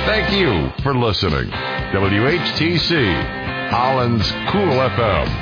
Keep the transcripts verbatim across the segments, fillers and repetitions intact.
Thank you for listening. W H T C, Holland's Cool F M.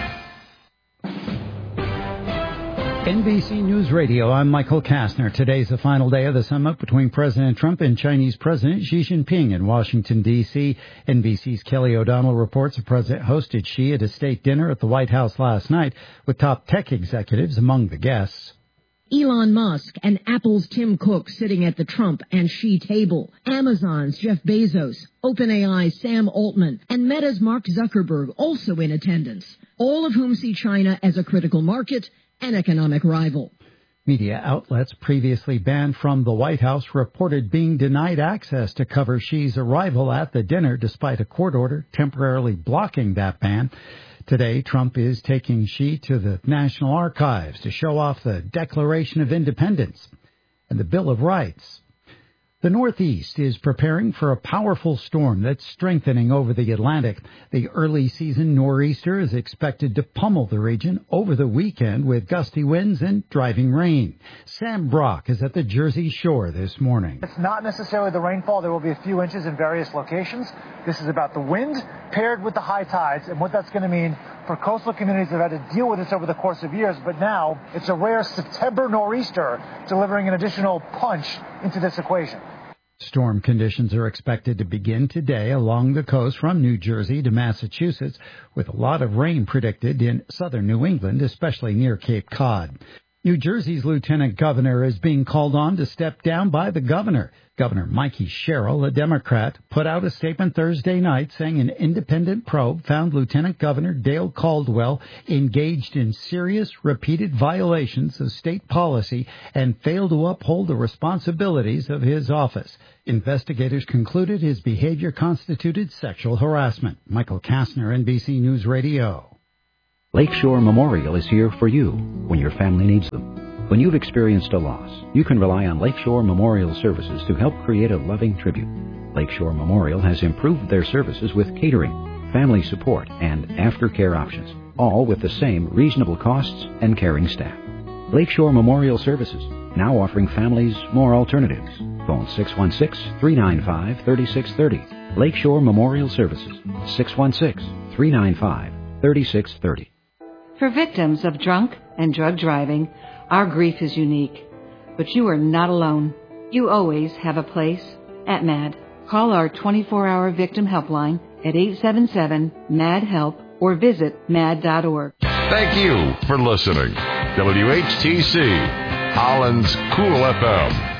N B C News Radio, I'm Michael Kastner. Today's the final day of the summit between President Trump and Chinese President Xi Jinping in Washington, D C N B C's Kelly O'Donnell reports the president hosted Xi at a state dinner at the White House last night with top tech executives among the guests. Elon Musk and Apple's Tim Cook sitting at the Trump and Xi table. Amazon's Jeff Bezos, OpenAI's Sam Altman, and Meta's Mark Zuckerberg also in attendance, all of whom see China as a critical market and economic rival. Media outlets previously banned from the White House reported being denied access to cover Xi's arrival at the dinner despite a court order temporarily blocking that ban. Today, Trump is taking Xi to the National Archives to show off the Declaration of Independence and the Bill of Rights. The Northeast is preparing for a powerful storm that's strengthening over the Atlantic. The early season nor'easter is expected to pummel the region over the weekend with gusty winds and driving rain. Sam Brock is at the Jersey Shore this morning. It's not necessarily the rainfall. There will be a few inches in various locations. This is about the wind paired with the high tides and what that's going to mean for coastal communities that have had to deal with this over the course of years. But now it's a rare September nor'easter delivering an additional punch into this equation. Storm conditions are expected to begin today along the coast from New Jersey to Massachusetts, with a lot of rain predicted in southern New England, especially near Cape Cod. New Jersey's lieutenant governor is being called on to step down by the governor. Governor Mikey Sherrill, a Democrat, put out a statement Thursday night saying an independent probe found Lieutenant Governor Dale Caldwell engaged in serious, repeated violations of state policy and failed to uphold the responsibilities of his office. Investigators concluded his behavior constituted sexual harassment. Michael Kastner, N B C News Radio. Lakeshore Memorial is here for you when your family needs them. When you've experienced a loss, you can rely on Lakeshore Memorial Services to help create a loving tribute. Lakeshore Memorial has improved their services with catering, family support, and aftercare options, all with the same reasonable costs and caring staff. Lakeshore Memorial Services, now offering families more alternatives. Phone six one six, three nine five, three six three zero. Lakeshore Memorial Services, six one six, three nine five, three six three zero. For victims of drunk and drug driving, our grief is unique. But you are not alone. You always have a place at MAD. Call our twenty-four hour victim helpline at eight seven seven, M A D, HELP or visit mad dot org. Thank you for listening. W H T C, Holland's Cool F M.